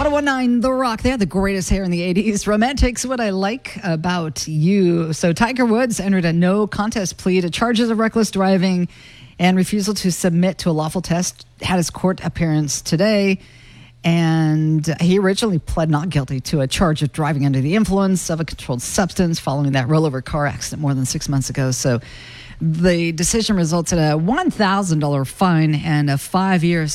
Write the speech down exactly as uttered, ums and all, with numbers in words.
one nine The Rock. They had the greatest hair in the eighties. Romantic's what I like about you. So Tiger Woods entered a no contest plea to charges of reckless driving and refusal to submit to a lawful test. Had his court appearance today. And he originally pled not guilty to a charge of driving under the influence of a controlled substance following that rollover car accident more than six months ago. So the decision results in a one thousand dollars fine and a five-year